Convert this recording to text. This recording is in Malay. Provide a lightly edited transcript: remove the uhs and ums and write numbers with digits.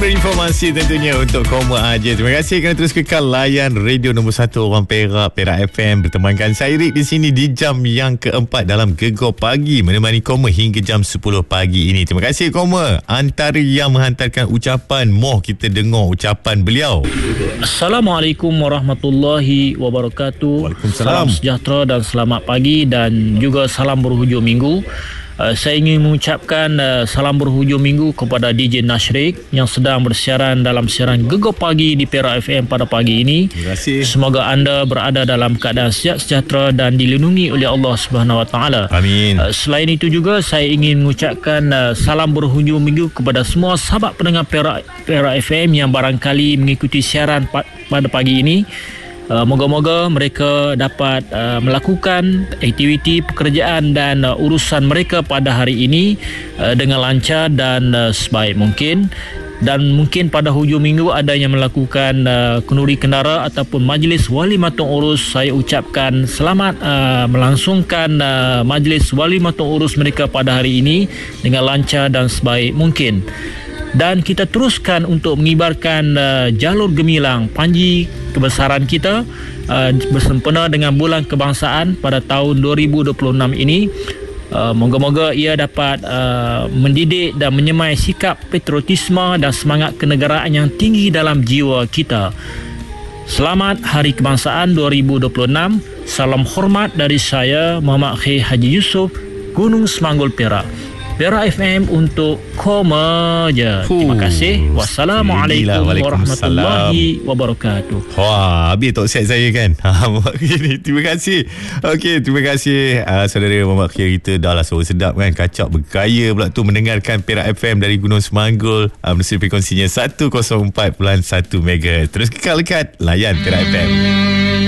berinformasi tentunya untuk Koma aja. Terima kasih kerana terus kekal layan radio nombor 1 orang Perak, Perak FM. Bertemankan saya Rik di sini di jam yang keempat dalam Gegar Pagi, menemani Koma hingga jam 10 pagi ini. Terima kasih Koma. Antara yang menghantarkan ucapan, moh kita dengar ucapan beliau. Assalamualaikum warahmatullahi wabarakatuh. Waalaikumsalam. Salam sejahtera dan selamat pagi, dan juga salam berhujung minggu. Saya ingin mengucapkan salam berhujung minggu kepada DJ Nashrik yang sedang bersiaran dalam siaran Gegar Pagi di Perak FM pada pagi ini. Terima kasih. Semoga anda berada dalam keadaan sihat sejahtera dan dilindungi oleh Allah Subhanahu Wa Taala. Amin. Selain itu juga saya ingin mengucapkan salam berhujung minggu kepada semua sahabat pendengar Perak FM yang barangkali mengikuti siaran pada pagi ini. Moga-moga mereka dapat melakukan aktiviti pekerjaan dan urusan mereka pada hari ini dengan lancar dan sebaik mungkin. Dan mungkin pada hujung minggu ada yang melakukan kenduri kendara ataupun majlis walimatul urus. Saya ucapkan selamat melangsungkan majlis walimatul urus mereka pada hari ini dengan lancar dan sebaik mungkin. Dan kita teruskan untuk mengibarkan jalur gemilang panji kebesaran kita bersempena dengan bulan kebangsaan pada tahun 2026 ini. Moga-moga ia dapat mendidik dan menyemai sikap patriotisme dan semangat kenegaraan yang tinggi dalam jiwa kita. Selamat Hari Kebangsaan 2026. Salam hormat dari saya, Muhammad Khair Haji Yusof, Gunung Semanggul, Perak. Perak FM untuk Koma je. Terima kasih. Wassalamualaikum warahmatullahi wabarakatuh. Wah, habis talk set saya kan. Terima kasih. Okey, terima kasih saudara Muhammad Khair. Kita dah lah suara sedap kan. Kacak bergaya pula tu mendengarkan Perak FM dari Gunung Semanggul. Menerusi frekuensinya 104.1 MHz. Terus kekal dekat layan Perak FM.